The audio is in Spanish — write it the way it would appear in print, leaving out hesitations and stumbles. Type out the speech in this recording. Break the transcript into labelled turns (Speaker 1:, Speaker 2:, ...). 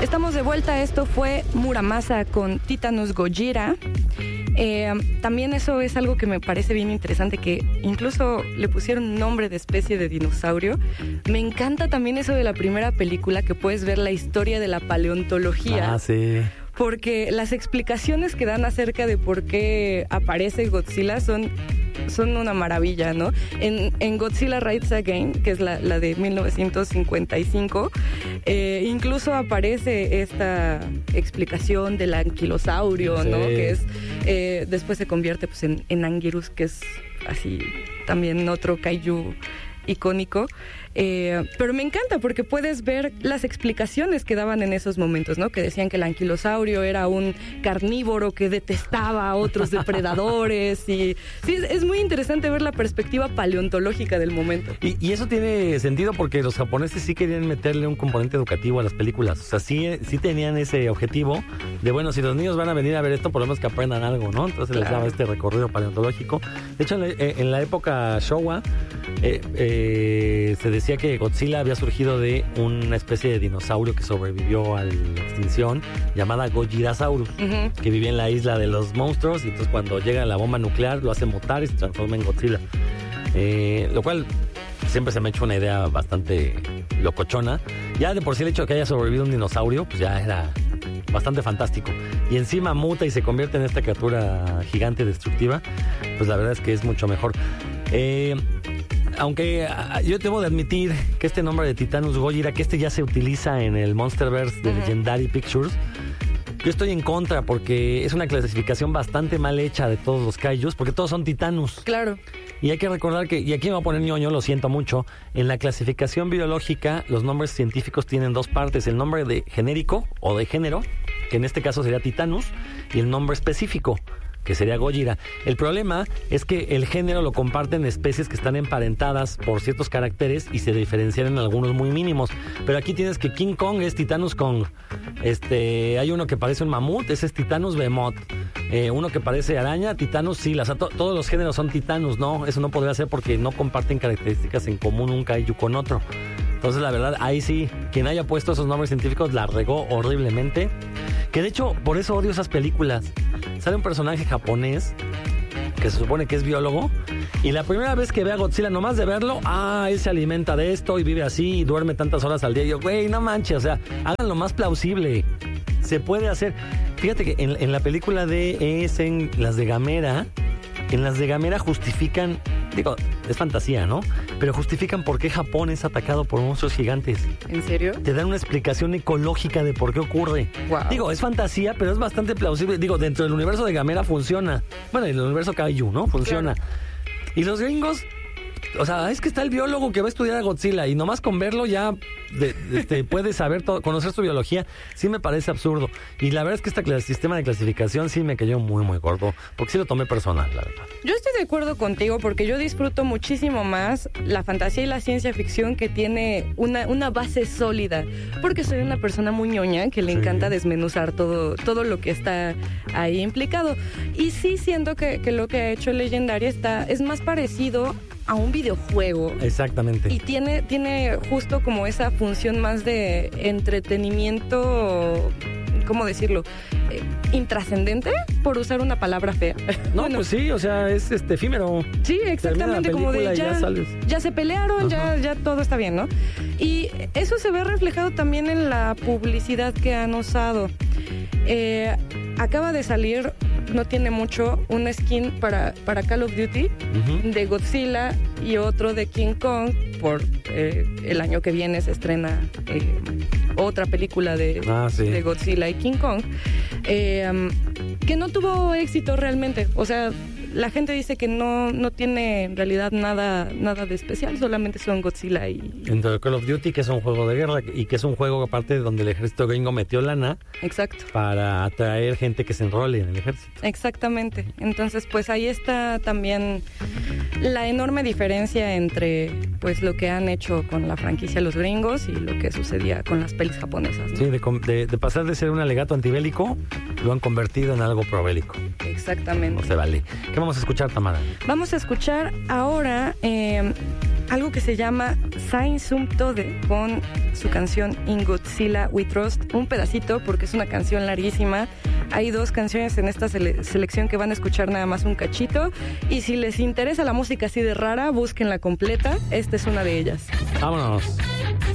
Speaker 1: Estamos de vuelta, esto fue Muramasa con Titanos Gojira. También eso es algo que me parece bien interesante, que incluso le pusieron nombre de especie de dinosaurio. Me encanta también eso de la primera película, que puedes ver la historia de la paleontología.
Speaker 2: Ah, sí.
Speaker 1: Porque las explicaciones que dan acerca de por qué aparece Godzilla son una maravilla, ¿no? En Godzilla Rises Again, que es la de 1955, incluso aparece esta explicación del anquilosaurio, ¿no?
Speaker 2: Sí.
Speaker 1: Que es, después se convierte pues en Anguirus, que es así también otro kaiju icónico. Pero me encanta porque puedes ver las explicaciones que daban en esos momentos, ¿no? Que decían que el anquilosaurio era un carnívoro que detestaba a otros depredadores. Y sí, es muy interesante ver la perspectiva paleontológica del momento.
Speaker 2: Y eso tiene sentido porque los japoneses sí querían meterle un componente educativo a las películas. O sea, sí tenían ese objetivo de, bueno, si los niños van a venir a ver esto, por lo menos que aprendan algo, ¿no? Entonces les daba este recorrido paleontológico. De hecho, en la época Showa, se decía que Godzilla había surgido de una especie de dinosaurio que sobrevivió a la extinción, llamada Gojirasaurus, que vivía en la isla de los monstruos, y entonces cuando llega la bomba nuclear lo hace mutar y se transforma en Godzilla. Lo cual siempre se me ha hecho una idea bastante locochona. Ya de por sí el hecho de que haya sobrevivido un dinosaurio, pues ya era bastante fantástico. Y encima muta y se convierte en esta criatura gigante destructiva, pues la verdad es que es mucho mejor. Aunque yo debo de admitir que este nombre de Titanos Gojira, que ya se utiliza en el Monsterverse de Legendary Pictures, yo estoy en contra porque es una clasificación bastante mal hecha de todos los kaijus, porque todos son titanos.
Speaker 1: Claro.
Speaker 2: Y hay que recordar que, y aquí me voy a poner ñoño, lo siento mucho, en la clasificación biológica los nombres científicos tienen dos partes: el nombre de genérico o de género, que en este caso sería Titanus, y el nombre específico, que sería Gojira. El problema es que el género lo comparten especies que están emparentadas por ciertos caracteres y se diferencian en algunos muy mínimos. Pero aquí tienes que King Kong es Titanus Kong. Hay uno que parece un mamut, ese es Titanus Behemoth. Uno que parece araña, Titanus Scylla. O sea, todos los géneros son Titanus, ¿no? Eso no podría ser porque no comparten características en común un kaiju con otro. Entonces, la verdad, ahí sí, quien haya puesto esos nombres científicos la regó horriblemente. Que de hecho, por eso odio esas películas. Sale un personaje japonés que se supone que es biólogo, y la primera vez que ve a Godzilla, nomás de verlo, él se alimenta de esto y vive así y duerme tantas horas al día. Y yo, güey, no manches, o sea, háganlo más plausible. Se puede hacer. Fíjate que en la película de en las de Gamera, justifican, digo, es fantasía, ¿no? Pero justifican por qué Japón es atacado por monstruos gigantes.
Speaker 1: ¿En serio?
Speaker 2: Te dan una explicación ecológica de por qué ocurre.
Speaker 1: Wow.
Speaker 2: Digo, es fantasía, pero es bastante plausible. Digo, dentro del universo de Gamera funciona. Bueno, en el universo Kaiju, ¿no? Funciona. Claro. Y los gringos, o sea, es que está el biólogo que va a estudiar a Godzilla y nomás con verlo ya puedes saber todo, conocer su biología. Sí me parece absurdo. Y la verdad es que este sistema de clasificación sí me cayó muy, muy gordo, porque sí lo tomé personal, la verdad.
Speaker 1: Yo estoy de acuerdo contigo porque yo disfruto muchísimo más la fantasía y la ciencia ficción que tiene una base sólida, porque soy una persona muy ñoña que le encanta desmenuzar todo lo que está ahí implicado. Y sí siento que lo que ha hecho Legendary es más parecido a un videojuego.
Speaker 2: Exactamente.
Speaker 1: Y tiene justo como esa función más de entretenimiento, ¿cómo decirlo? Intrascendente, por usar una palabra fea.
Speaker 2: No, bueno, pues sí, o sea, es efímero.
Speaker 1: Sí, exactamente, como de ya se pelearon, ya todo está bien, ¿no? Y eso se ve reflejado también en la publicidad que han usado. Acaba de salir, no tiene mucho, una skin para Call of Duty de Godzilla y otro de King Kong. Por el año que viene se estrena otra película de Godzilla y King Kong, que no tuvo éxito realmente. O sea, la gente dice que no tiene en realidad nada de especial, solamente son Godzilla y...
Speaker 2: Dentro de Call of Duty, que es un juego de guerra y que es un juego aparte donde el ejército gringo metió lana.
Speaker 1: Exacto.
Speaker 2: Para atraer gente que se enrole en el ejército.
Speaker 1: Exactamente. Entonces, pues ahí está también la enorme diferencia entre pues lo que han hecho con la franquicia los gringos y lo que sucedía con las pelis japonesas, ¿no?
Speaker 2: Sí, de pasar de ser un alegato antibélico, lo han convertido en algo probélico.
Speaker 1: Exactamente.
Speaker 2: No se vale. ¿Qué vamos a escuchar, Tamara?
Speaker 1: Vamos a escuchar ahora algo que se llama Sein zum Tode con su canción In Godzilla We Trust. Un pedacito porque es una canción larguísima. Hay 2 canciones en esta selección que van a escuchar nada más un cachito. Y si les interesa la música así de rara, búsquenla completa. Esta es una de ellas.
Speaker 2: Vámonos.